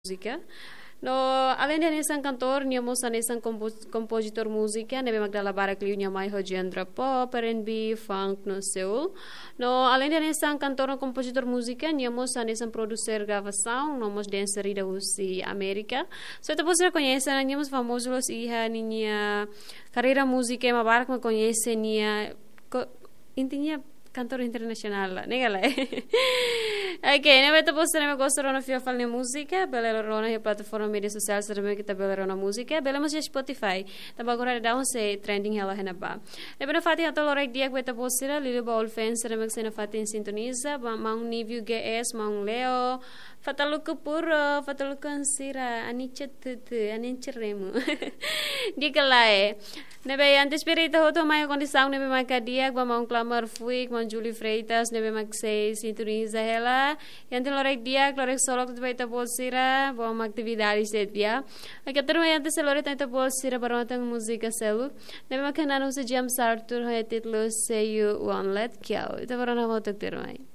música. No, além de nesan cantor, niamos nesan compositor música, nebe magdalabara kliu nyamai hojendra pop, R&B, funk, no soul. No, além de nesan cantor no compositor música, niamos nesan producer gravação, nomos dancer da usi América. So ito po sila conhecem, niamos famosos iha niya carreira música, mabarak me conhece niya intinya cantor internacional, negala. Okay, nebe ito po sila magostoro na fiafal ni música, belero na yung plataforma media social sa rame kita belero na música, bela mas Spotify, tabagora da daw se trending hela hena ba. Nebe na fati atol orek diak beta po sila, lilo ba all fans sa rame sa fati sintoniza, maung Nivio GS, maung Leo, fataluku puro, fataluku ansira, anichet anincheremu. Di kalae. Nebe antes perita hoto mayo kondisang nebe makadiak, ba maung Clamor Fuik, maung Julie Freitas, nebe magsay sintoniza hela. Yang tin lorek dia, lorek solok tu baita bolsira, bom aktividade set dia. Agak terus yang tin selorek tu bolsira baronatang musika selu. Nebe makan anu se jam sartur hayat titlo say you one let kiau. Itu baronah mau tak terus.